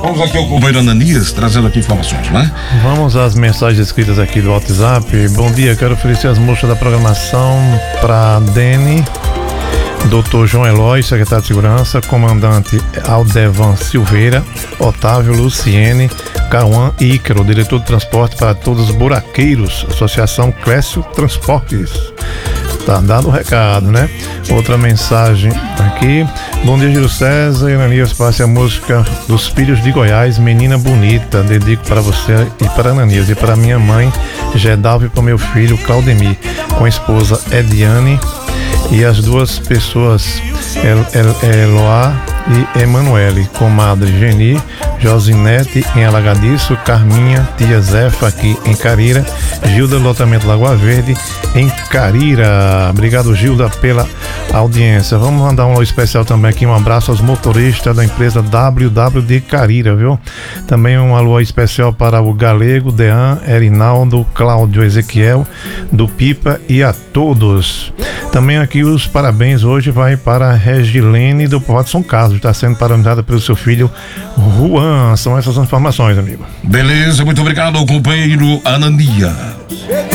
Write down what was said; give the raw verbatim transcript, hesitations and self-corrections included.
Vamos aqui ao companheiro Ananias, trazendo aqui informações, né? Vamos às mensagens escritas aqui do WhatsApp. Bom dia, quero oferecer as moças da programação para Dene, doutor João Eloy, secretário de Segurança, comandante Aldevan Silveira, Otávio, Luciene, Cauã e Ícaro, diretor de transporte para todos os buraqueiros, Associação Clécio Transportes. Tá dado o recado, né? Outra mensagem aqui. Bom dia, Giro César e Ananias, passe a música dos Filhos de Goiás, Menina Bonita. Dedico para você e para Ananias e para minha mãe, Gedalva, e para meu filho, Claudemir, com a esposa Ediane e as duas pessoas, El, El, Eloá e Emanuele, comadre Geni, Josinete em Alagadiço, Carminha, tia Zefa aqui em Carira, Gilda do lotamento Lagoa Verde em Carira. Obrigado, Gilda, pela audiência. Vamos mandar um alô especial também aqui, um abraço aos motoristas da empresa W W de Carira, viu? Também um alô especial para o Galego, Dean, Erinaldo, Cláudio, Ezequiel, do Pipa e a todos. Também aqui os parabéns hoje vai para a Regilene do Watson Carlos, está sendo parabenizada pelo seu filho Juan. São essas informações, amigo. Beleza, muito obrigado ao companheiro Ananias.